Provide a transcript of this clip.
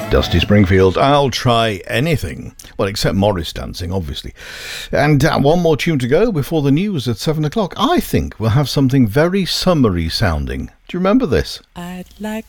Dusty Springfield, I'll try anything. Well, except Morris dancing, obviously. And one more tune to go before the news at 7 o'clock. I think we'll have something very summery sounding. Do you remember this? I'd like